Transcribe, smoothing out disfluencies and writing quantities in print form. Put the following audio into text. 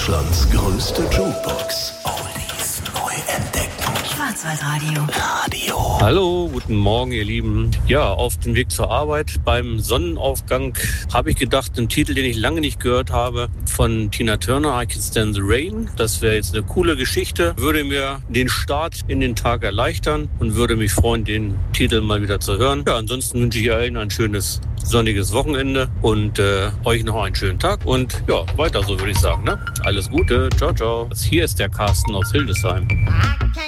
Deutschlands größte Jukebox. Oldies neu entdecken. Schwarzwaldradio. Radio. Hallo, guten Morgen, ihr Lieben. Ja, auf dem Weg zur Arbeit beim Sonnenaufgang habe ich gedacht, einen Titel, den ich lange nicht gehört habe, von Tina Turner, I Can Stand the Rain. Das wäre jetzt eine coole Geschichte, würde mir den Start in den Tag erleichtern und würde mich freuen, den Titel mal wieder zu hören. Ja, ansonsten wünsche ich allen ein schönes sonniges Wochenende und euch noch einen schönen Tag und ja, weiter so würde ich sagen. Ne? Alles Gute, ciao, ciao. Hier ist der Carsten aus Hildesheim.